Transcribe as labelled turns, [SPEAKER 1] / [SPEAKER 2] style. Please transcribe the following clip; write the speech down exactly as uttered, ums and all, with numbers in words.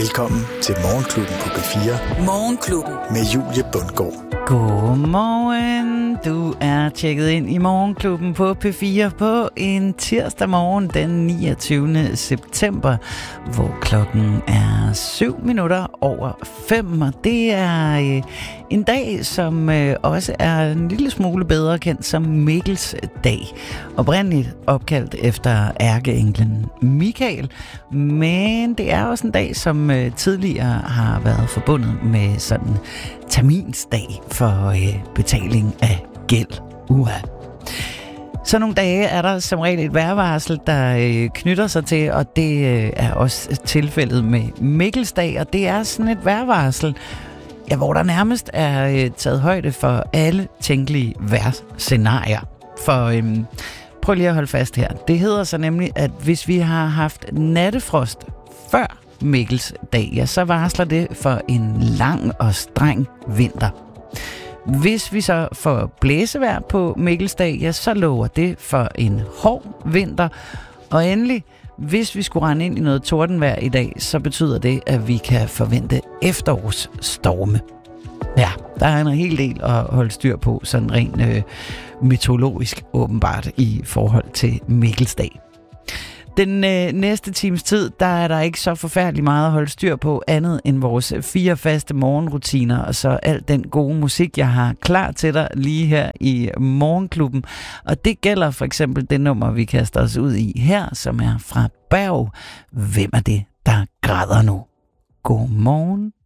[SPEAKER 1] Velkommen til Morgenklubben på P fire.
[SPEAKER 2] Morgenklubben.
[SPEAKER 1] Med Julie Bundgaard.
[SPEAKER 3] Godmorgen. Du er tjekket ind i Morgenklubben på P fire på en tirsdag morgen den niogtyvende september, hvor klokken er syv minutter over fem. Og det er øh, en dag, som øh, også er en lille smule bedre kendt som Mikkels dag. Oprindeligt opkaldt efter ærkeenglen Mikael, men det er også en dag, som øh, tidligere har været forbundet med sådan terminsdag for øh, betaling af gæld. Uha. Så nogle dage er der som regel et vejrvarsel, der øh, knytter sig til, og det øh, er også tilfældet med Mikkelsdag, og det er sådan et vejrvarsel, ja, hvor der nærmest er øh, taget højde for alle tænkelige vejrscenarier. For øh, prøv lige at holde fast her. Det hedder så nemlig, at hvis vi har haft nattefrost før Mikkels dag, ja, så varsler det for en lang og streng vinter. Hvis vi så får blæsevejr på Mikkelsdag, ja, så lover det for en hård vinter. Og endelig, hvis vi skulle rende ind i noget tordenvejr i dag, så betyder det, at vi kan forvente efterårsstorme. Ja, der er en hel del at holde styr på, sådan rent øh, meteorologisk åbenbart i forhold til Mikkelsdag. Den øh, næste times tid, der er der ikke så forfærdeligt meget at holde styr på, andet end vores fire faste morgenrutiner, og så al den gode musik, jeg har klar til dig lige her i Morgenklubben. Og det gælder for eksempel det nummer, vi kaster os ud i her, som er fra Berg. Hvem er det, der græder nu? God morgen.